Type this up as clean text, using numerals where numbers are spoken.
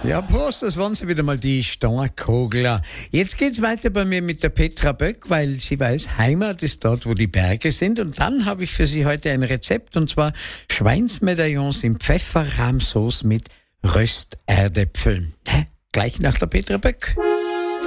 Ja, Prost, das waren sie wieder mal, die Starkogler. Jetzt geht's weiter bei mir mit der Petra Böck, weil sie weiß, Heimat ist dort, wo die Berge sind. Und dann habe ich für Sie heute ein Rezept, und zwar Schweinsmedaillons in Pfefferrahmsauce mit Rösterdäpfeln. Gleich nach der Petra Böck.